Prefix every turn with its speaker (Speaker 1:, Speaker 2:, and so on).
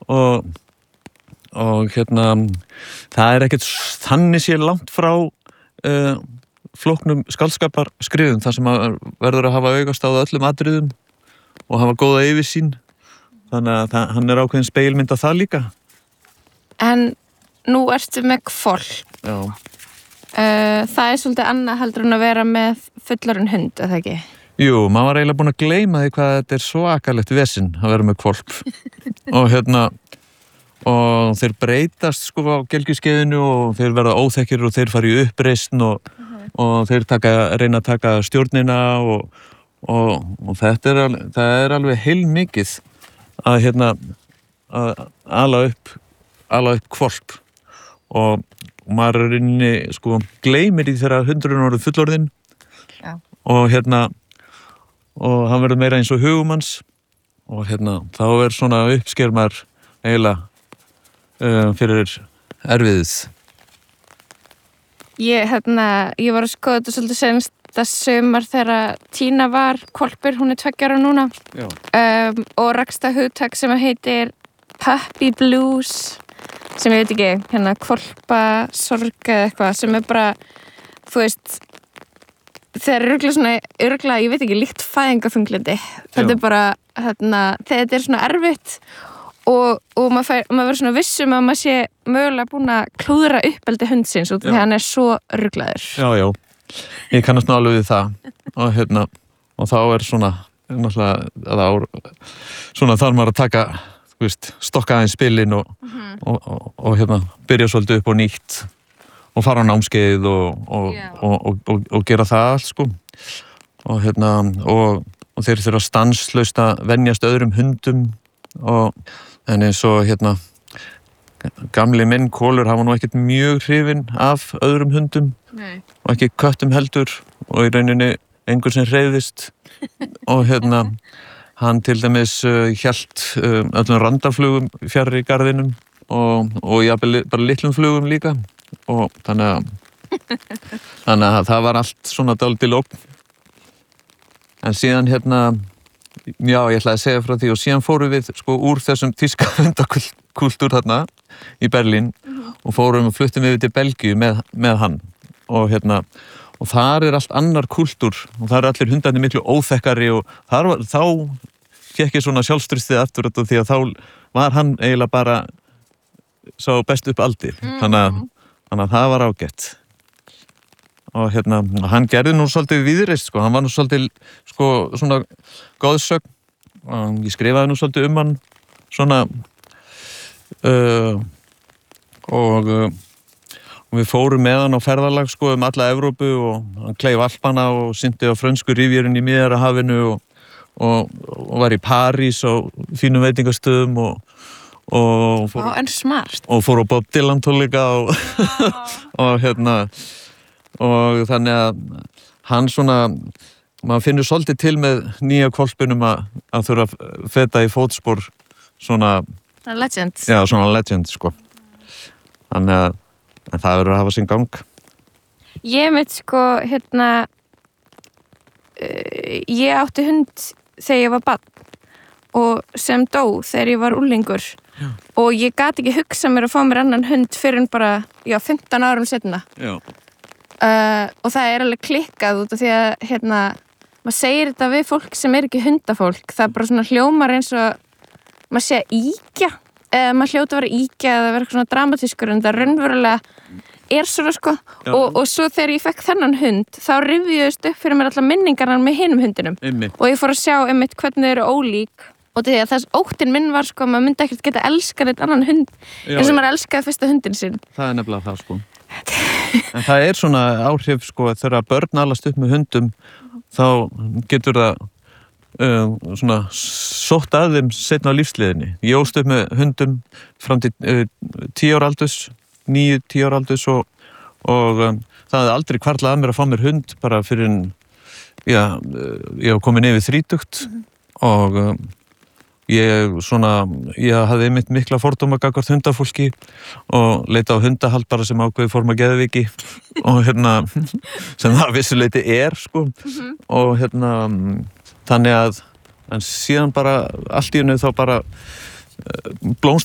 Speaker 1: og það ekkert þannig sé langt frá flóknum skáldskaparskrifum þar sem að verður að hafa augast á öllum atriðum og hafa góða yfirsýn þannig að hann ákveðin spegilmynd af það líka.
Speaker 2: En nú ertu með hvolp.
Speaker 1: Já.
Speaker 2: Það svolítið annað heldur en að vera með fullorðinn hund, eða ekki?
Speaker 1: Jú, maður var eiginlega búin að gleyma því hvað þetta svakalegt vesinn að vera með hvolp og þeir breytast sko á gelgjuskeiðinu og þeir verða óþekkir og þeir fara í uppreisn og þeir reyna að taka stjórnina og það alveg heilmikið að ala upp hvolp og maður sko gleymir í þegar hundurinn orðið fullorðinn.
Speaker 2: Já.
Speaker 1: Og hann verður meira eins og hugumanns og þá svona uppsker maður eiginlega fyrir erfiðið.
Speaker 2: Ég var að skoða þetta svolítið senasta sumar þegar Tína var hvolpur, hún 2 ára núna.
Speaker 1: Já.
Speaker 2: Og rakst það hugtak sem heitir puppy blues sem ég veit ekki, hvolpasorg eða eitthvað sem bara, þú veist, þeir eru örugglega, ég veit ekki, líkt fæðingarþunglyndi. Þetta bara, þetta svona erfitt og maður verður svona vissum að maður sé mögulega búin að klúðra uppeldi hundsins út af því að hann svo ruglaður.
Speaker 1: Já, ég kannast nú alveg við það og þá svona náttúrulega svona þarf maður að taka, þú veist, stokka aðeins spilin og byrja svolítið upp á nýtt og fara á námskeið og gera það allt sko og þeir þurfa stanslaust að venjast öðrum hundum en eins og gamli minn Kolur, hann var nú ekkert mjög hrifinn af öðrum hundum.
Speaker 2: Nei.
Speaker 1: Og ekki köttum heldur og í rauninni einhver sem hreyfðist og hann til dæmis hélt öllum randaflugum fjarri í garðinum og jafnvel bara litlum flugum líka og þannig að það var allt svona dálítil ógn. En síðan já, ég ætlaði að segja frá því og síðan fórum við sko úr þessum þýska hundakúltúr þarna í Berlín og fórum og fluttum við til Belgíu með hann og þar allt annar kúltúr og þar allir hundarnir miklu óþekkari og þá fékk ég svona sjálfstraustið aftur því að þá var hann eiginlega bara sá best upp aldir þannig að það var ágætt og hann gerði nú svolítið víðreist sko, hann var nú svolítið sko svona góðsögn og ég skrifaði nú svolítið hann svona og við fórum með hann á ferðalag sko alla Evrópu og hann kleif Alpana og synti á frönsku rifjörinn í Miðjarðarhafinu og var í París á fínum veitingastöðum og fór,
Speaker 2: en smart.
Speaker 1: Og fór á Bob Dylan tónleika og þannig að hann svona, maður finnur svolítið til með nýja hvolpinum að þurfa að feta í fótspor svona
Speaker 2: legend.
Speaker 1: Já, svona legend sko. Þannig að það verður að hafa sinn gang.
Speaker 2: Ég veit sko, ég átti hund þegar ég var barn og sem dó þegar ég var unglingur og ég gat ekki hugsað mér að fá mér annan hund fyrir bara, 15 árum seinna.
Speaker 1: Já.
Speaker 2: Og það alveg klikkað út af því að maður segir þetta við fólk sem ekki hundafólk, það bara svona hljómar eins og maður sé að ýkja eða maður hljóta að vera ýkja eða vera svona dramatískur en það raunverulega svona sko og svo þegar ég fekk þennan hund þá rifjuðust upp fyrir mér allar minningarnar með hinum hundinum og ég fór að sjá einmitt hvernig þau eru ólík og því að þess óttinn minn var sko maður myndi ekkert geta elskað eitt annan hund eins og maður elskaði fyrsta hundin sinn.
Speaker 1: Það nefnilega það sko. En það svona áhrif sko þegar börn alast upp með hundum þá getur það svona sótt að þeim seinna á lífsleiðinni. Ég ólst upp með hundum fram til 10 ára aldurs, 9-10 ára aldurs og það hafði aldrei hvarflað að mér að fá mér hund bara fyrir ég var komin yfir 30 og ég hafði einmitt mikla fordóma gagnvart hundafólki og leita á hundahald bara sem ákveði forma geðveiki og sem það vissuleiti sko og þannig að en síðan bara allt í einu þá bara